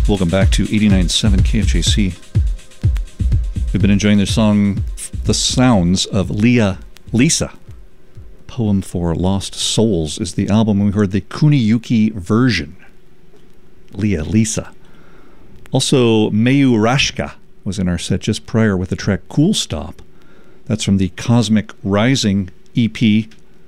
Welcome back to 89.7 KFJC. We've been enjoying the song The Sounds of Lisa. Poem for Lost Souls is the album. We heard the Kuniyuki version. Lisa. Also, Mayu Rashka was in our set just prior with the track Cool Stop. That's from the Cosmic Rising EP.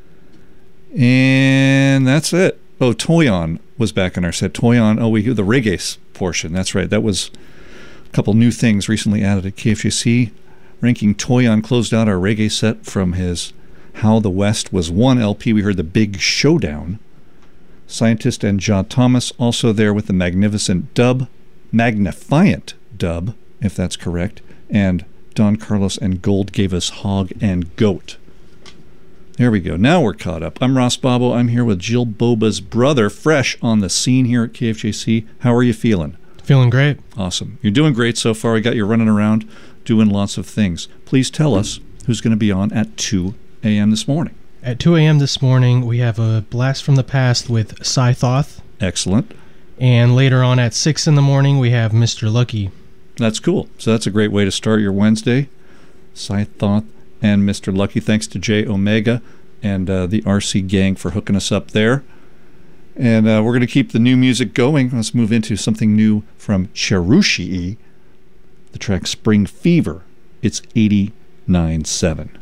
And that's it. Oh, Toyon was back in our set. Toyon, we hear the reggae portion. That's right. That was a couple new things recently added at KFJC. Ranking Toyon closed out our reggae set from his How the West Was Won LP. We heard the Big Showdown. Scientist and John Thomas also there with the magnificent dub, magnifiant dub, if that's correct. And Don Carlos and Gold gave us Hog and Goat. There we go. Now we're caught up. I'm Ross Bobo. I'm here with Jill Boba's brother, fresh on the scene here at KFJC. How are you feeling? Feeling great. Awesome. You're doing great so far. We got you running around doing lots of things. Please tell us who's going to be on at 2 a.m. this morning. At 2 a.m. this morning, we have a blast from the past with Scythoth. Excellent. And later on at 6 in the morning, we have Mr. Lucky. That's cool. So that's a great way to start your Wednesday. Scythoth and Mr. Lucky. Thanks to J Omega and the RC gang for hooking us up there. And we're going to keep the new music going. Let's move into something new from Cherushii, the track Spring Fever. It's 89.7.